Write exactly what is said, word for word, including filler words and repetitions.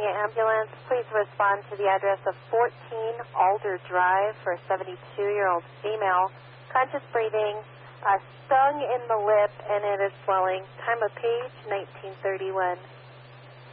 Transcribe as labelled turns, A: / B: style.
A: California ambulance. Please respond to the address of fourteen Alder Drive for a seventy-two-year-old female. Conscious breathing, uh, stung in the lip, and it is swelling. Time of page nineteen thirty-one.